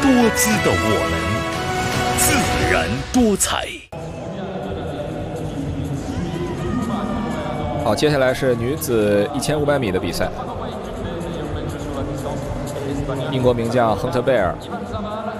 多姿的我们，自然多彩。 好，接下来是女子1500米的比赛。英国名将亨特贝尔